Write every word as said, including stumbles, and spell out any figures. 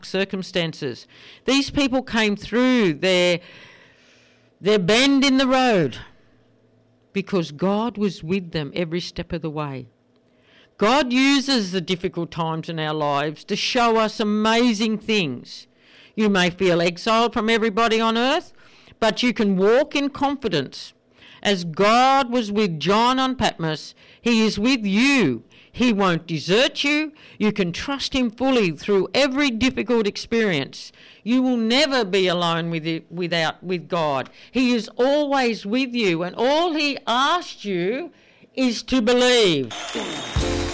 circumstances. These people came through their, their bend in the road because God was with them every step of the way. God uses the difficult times in our lives to show us amazing things. You may feel exiled from everybody on earth, but you can walk in confidence. As God was with John on Patmos, he is with you. He won't desert you. You can trust him fully through every difficult experience. You will never be alone with it, without with God. He is always with you, and all he asks you is to believe.